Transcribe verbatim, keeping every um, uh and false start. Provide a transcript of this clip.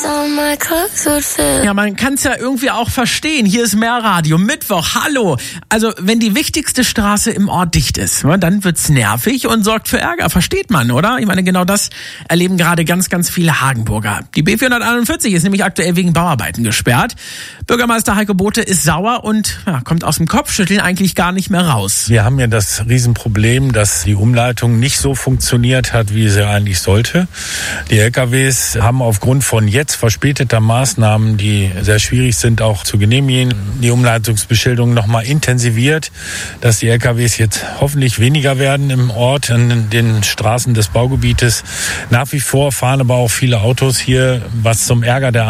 Ja, man kann es ja irgendwie auch verstehen. Hier ist mehr Radio. Mittwoch, hallo. Also, wenn die wichtigste Straße im Ort dicht ist, dann wird's nervig und sorgt für Ärger. Versteht man, oder? Ich meine, genau das erleben gerade ganz, ganz viele Hagenburger. Die B vierhunderteinundvierzig ist nämlich aktuell wegen Bauarbeiten gesperrt. Bürgermeister Heiko Bote ist sauer und ja, kommt aus dem Kopfschütteln eigentlich gar nicht mehr raus. Wir haben ja das Riesenproblem, dass die Umleitung nicht so funktioniert hat, wie sie eigentlich sollte. Die L K Ws haben aufgrund von jetzt verspäteter Maßnahmen, die sehr schwierig sind auch zu genehmigen, die Umleitungsbeschilderung nochmal intensiviert, dass die L K Ws jetzt hoffentlich weniger werden im Ort, an den Straßen des Baugebietes. Nach wie vor fahren aber auch viele Autos hier, was zum Ärger der